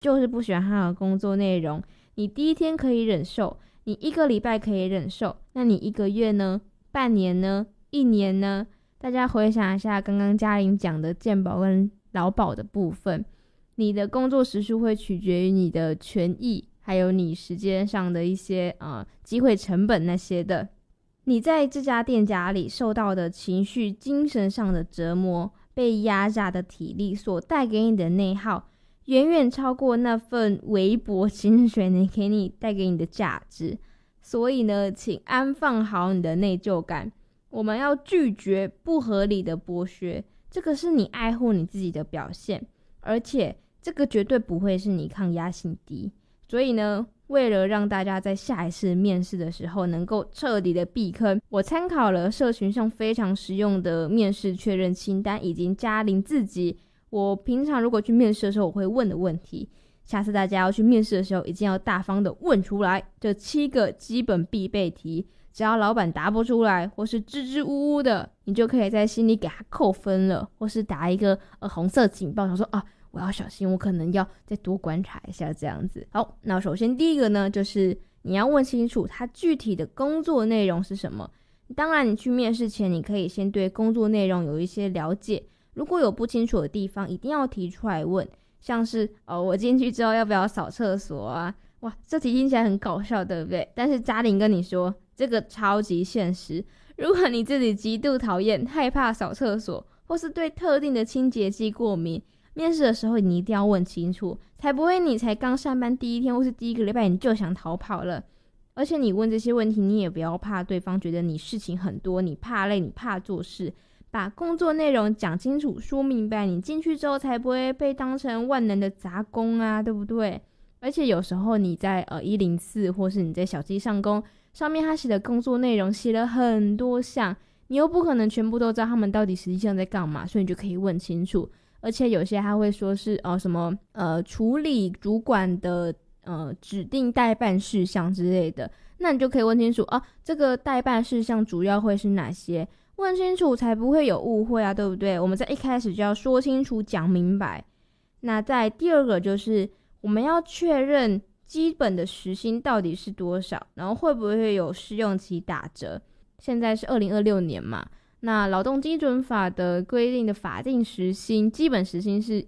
就是不喜欢他的工作内容，你第一天可以忍受，你1个礼拜可以忍受，那你1个月呢？半年呢？1年呢？大家回想一下刚刚嘉玲讲的健保跟劳保的部分，你的工作时数会取决于你的权益，还有你时间上的一些机会成本那些的。你在这家店家里受到的情绪、精神上的折磨，被压榨的体力所带给你的内耗，远远超过那份微薄薪水能给你带给你的价值。所以呢，请安放好你的内疚感，我们要拒绝不合理的剥削，这个是你爱护你自己的表现，而且这个绝对不会是你抗压性低。所以呢，为了让大家在下一次面试的时候能够彻底的避坑，我参考了社群上非常实用的面试确认清单，以及嘉玲自己我平常如果去面试的时候我会问的问题。下次大家要去面试的时候，一定要大方的问出来这7个基本必备题，只要老板答不出来或是支支吾吾的，你就可以在心里给他扣分了，或是打一个红色警报，想说我要小心，我可能要再多观察一下这样子。好，那首先第一个呢，就是你要问清楚他具体的工作内容是什么。当然你去面试前，你可以先对工作内容有一些了解，如果有不清楚的地方一定要提出来问，像是我进去之后要不要扫厕所啊？哇，这题听起来很搞笑，对不对？但是嘉玲跟你说这个超级现实，如果你自己极度讨厌害怕扫厕所，或是对特定的清洁剂过敏，面试的时候你一定要问清楚，才不会你才刚上班第1天或是第1个礼拜你就想逃跑了。而且你问这些问题，你也不要怕对方觉得你事情很多，你怕累，你怕做事，把工作内容讲清楚说明白，你进去之后才不会被当成万能的杂工啊，对不对？而且有时候你在104或是你在小鸡上工上面，他写的工作内容写了很多项，你又不可能全部都知道他们到底实际上在干嘛，所以你就可以问清楚。而且有些他会说是什么处理主管的指定代办事项之类的，那你就可以问清楚这个代办事项主要会是哪些，问清楚才不会有误会啊，对不对？我们在一开始就要说清楚讲明白。那在第二个就是我们要确认基本的时薪到底是多少，然后会不会有试用期打折。现在是2026年嘛，那劳动基准法的规定的法定时薪基本时薪是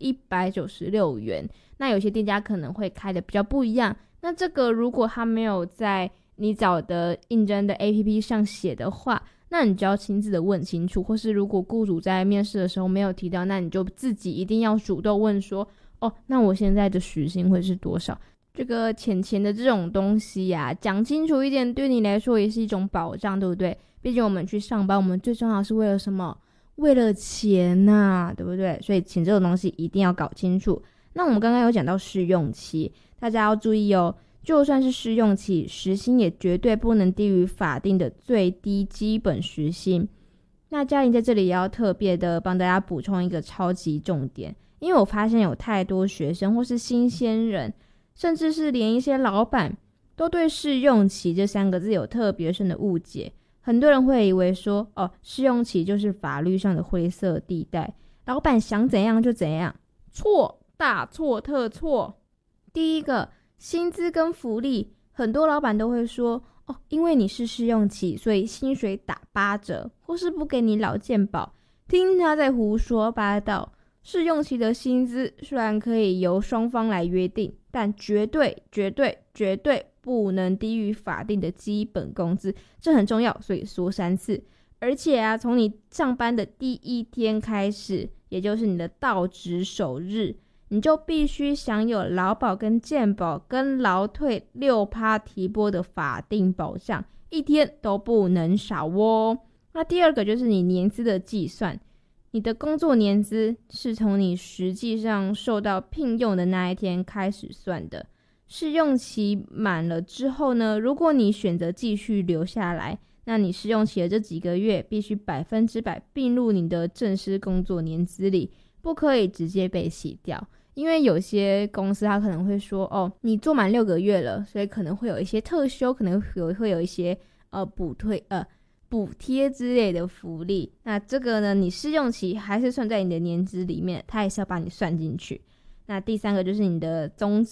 196元，那有些店家可能会开的比较不一样，那这个如果他没有在你找的应征的 APP 上写的话，那你就要亲自的问清楚，或是如果雇主在面试的时候没有提到，那你就自己一定要主动问说那我现在的时薪会是多少。这个钱的这种东西呀，讲清楚一点对你来说也是一种保障，对不对？毕竟我们去上班，我们最重要是为了什么？为了钱啊，对不对？所以钱这种东西一定要搞清楚。那我们刚刚有讲到试用期，大家要注意就算是试用期，时薪也绝对不能低于法定的最低基本时薪。那嘉玲在这里也要特别的帮大家补充一个超级重点，因为我发现有太多学生或是新鲜人，甚至是连一些老板都对试用期这3个字有特别深的误解。很多人会以为说试用期就是法律上的灰色地带，老板想怎样就怎样。错，大错特错。第一个，薪资跟福利，很多老板都会说因为你是试用期，所以薪水打8折，或是不给你劳健保，听他在胡说八道。试用期的薪资虽然可以由双方来约定，但绝对不能低于法定的基本工资，这很重要，所以说3次。而且从你上班的第1天开始，也就是你的到职首日，你就必须享有劳保跟健保跟劳退6%提拨的法定保障，1天都不能少哦。那第二个就是你年资的计算，你的工作年资是从你实际上受到聘用的那一天开始算的。试用期满了之后呢，如果你选择继续留下来，那你试用期的这几个月必须100%并入你的正式工作年资里，不可以直接被洗掉。因为有些公司他可能会说你做满6个月了，所以可能会有一些特休，可能会有一些补贴之类的福利。那这个呢，你试用期还是算在你的年资里面，他也是要把你算进去。 那第3个就是你的宗